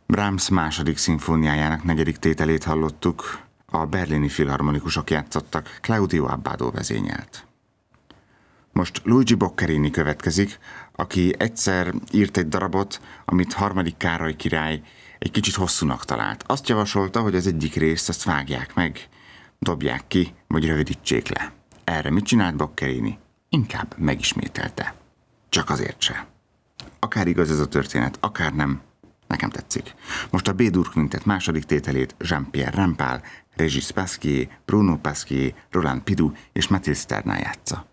Brahms második szimfóniájának negyedik tételét hallottuk, a berlini filharmonikusok játszottak, Claudio Abbado vezényelt. Most Luigi Boccherini következik, aki egyszer írt egy darabot, amit harmadik Károly király egy kicsit hosszúnak talált. Azt javasolta, hogy az egyik részt azt vágják meg, dobják ki, vagy rövidítsék le. Erre mit csinált Boccherini? Inkább megismételte. Csak azért se. Akár igaz ez a történet, akár nem, nekem tetszik. Most a B-dur quintet második tételét Jean-Pierre Rampal, Régis Pasquier, Bruno Pasquier, Roland Pidoux és Mathilde Sternal játsza.